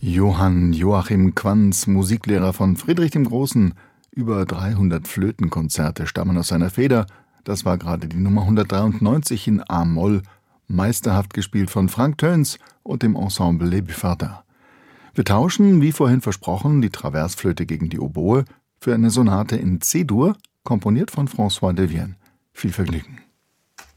Johann Joachim Quanz, Musiklehrer von Friedrich dem Großen. Über 300 Flötenkonzerte stammen aus seiner Feder. Das war gerade die Nummer 193 in A-Moll, meisterhaft gespielt von Frank Töns und dem Ensemble Les Buffardins. Wir tauschen, wie vorhin versprochen, die Traversflöte gegen die Oboe für eine Sonate in C-Dur, komponiert von François Devienne. Viel Vergnügen.